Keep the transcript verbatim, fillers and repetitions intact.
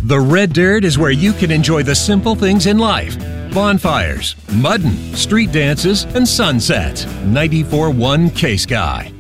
The Red Dirt is where you can enjoy the simple things in life. Bonfires, muddin', street dances, and sunsets. ninety-four point one K-Sky.